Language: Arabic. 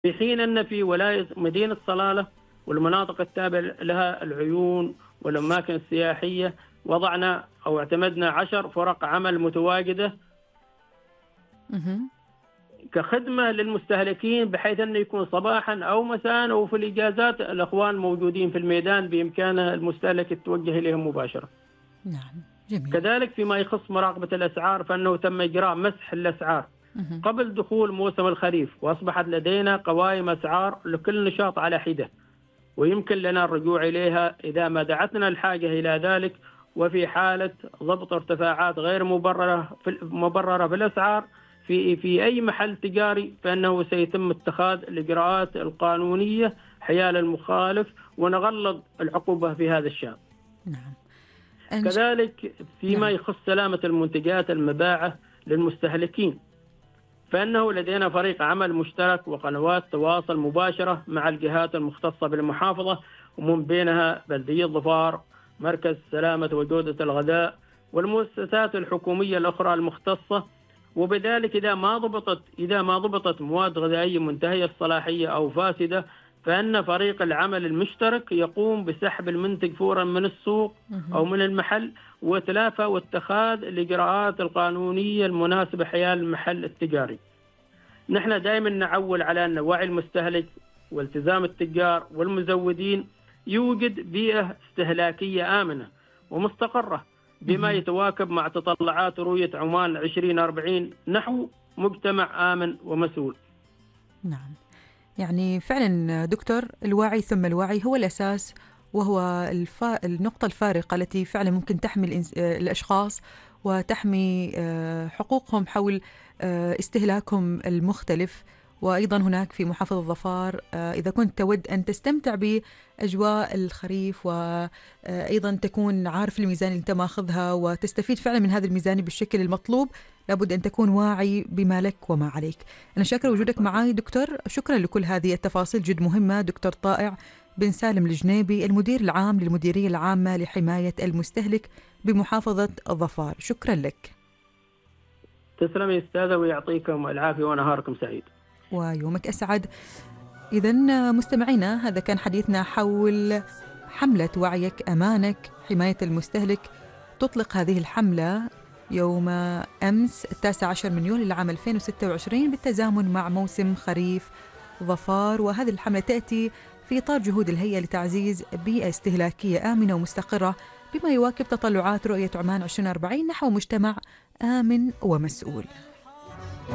في حين أن في ولاية مدينة صلالة والمناطق التابعة لها العيون والأماكن السياحية وضعنا أو اعتمدنا 10 فرق عمل متواجدة مهم. كخدمة للمستهلكين، بحيث أنه يكون صباحا أو مساء أو في الإجازات الأخوان موجودين في الميدان بإمكانه المستهلك يتوجه إليهم مباشرة. نعم، جميل. كذلك فيما يخص مراقبة الأسعار فإنه تم إجراء مسح الأسعار مهم. قبل دخول موسم الخريف، وأصبحت لدينا قوائم أسعار لكل نشاط على حدة، ويمكن لنا الرجوع إليها إذا ما دعتنا الحاجة إلى ذلك، وفي حالة ضبط ارتفاعات غير مبررة في الأسعار في أي محل تجاري فإنه سيتم اتخاذ الإجراءات القانونية حيال المخالف، ونغلظ العقوبة في هذا الشأن. نعم. كذلك فيما نعم. يخص سلامة المنتجات المباعة للمستهلكين فإنه لدينا فريق عمل مشترك وقنوات تواصل مباشرة مع الجهات المختصة بالمحافظة، ومن بينها بلدية ظفار، مركز سلامة وجودة الغذاء، والمؤسسات الحكومية الأخرى المختصة. وبذلك إذا ما ضبطت مواد غذائية منتهية الصلاحية أو فاسدة، فإن فريق العمل المشترك يقوم بسحب المنتج فورا من السوق أو من المحل وإتلافه واتخاذ الإجراءات القانونية المناسبة حيال المحل التجاري. نحن دائما نعول على أن وعي المستهلك والتزام التجار والمزودين يوجد بيئة استهلاكية آمنة ومستقرة بما يتواكب مع تطلعات رؤية عمان 2040 نحو مجتمع آمن ومسؤول. نعم، يعني فعلا دكتور، الوعي ثم الوعي هو الأساس، وهو النقطة الفارقة التي فعلا ممكن تحمي الأشخاص وتحمي حقوقهم حول استهلاكهم المختلف. وأيضا هناك في محافظة ظفار إذا كنت تود أن تستمتع بأجواء الخريف وأيضا تكون عارف الميزان اللي أنت ماخذها وتستفيد فعلا من هذا الميزان بالشكل المطلوب، لابد أن تكون واعي بما لك وما عليك. أنا شاكر وجودك معي دكتور، شكرا لكل هذه التفاصيل جد مهمة. دكتور طائع بن سالم الجنيبي، المدير العام للمديرية العامة لحماية المستهلك بمحافظة ظفار، شكرا لك. تسلم يا أستاذة ويعطيكم العافية ونهاركم سعيد ويومك أسعد. إذن مستمعينا، هذا كان حديثنا حول حملة وعيك أمانك حماية المستهلك. تطلق هذه الحملة يوم أمس 19 من يوليو العام 2026 بالتزامن مع موسم خريف ظفار، وهذه الحملة تأتي في إطار جهود الهيئة لتعزيز بيئة استهلاكية آمنة ومستقرة بما يواكب تطلعات رؤية عمان 2040 نحو مجتمع آمن ومسؤول.